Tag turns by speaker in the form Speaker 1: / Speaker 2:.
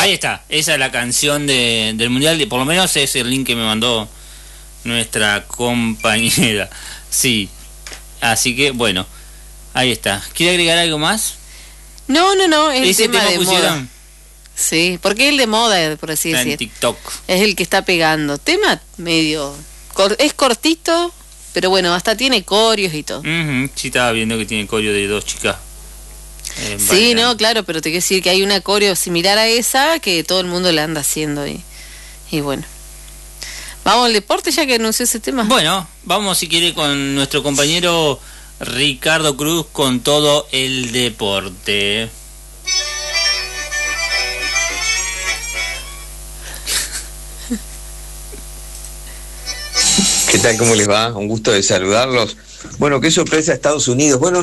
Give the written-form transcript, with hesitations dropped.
Speaker 1: Ahí está, esa es la canción del Mundial, por lo menos es el link que me mandó nuestra compañera. Sí, así que bueno, ahí está. ¿Quiere agregar algo más?
Speaker 2: No, es el
Speaker 1: ¿Ese
Speaker 2: tema de
Speaker 1: pusieron?
Speaker 2: moda. Sí, porque es el de moda, por así
Speaker 1: Está
Speaker 2: decir.
Speaker 1: en TikTok.
Speaker 2: Es el que está pegando. Tema medio... es cortito, pero bueno, hasta tiene coreos y todo.
Speaker 1: Sí, estaba viendo que tiene coreo de dos chicas.
Speaker 2: Sí,
Speaker 1: bailando.
Speaker 2: no, claro, pero te quiero decir que hay una coreo similar a esa que todo el mundo la anda haciendo y bueno. Vamos al deporte ya que anunció ese tema.
Speaker 1: Bueno, vamos si quiere con nuestro compañero Ricardo Cruz con todo el deporte.
Speaker 3: ¿Qué tal? ¿Cómo les va? Un gusto de saludarlos. Bueno, qué sorpresa Estados Unidos. Bueno,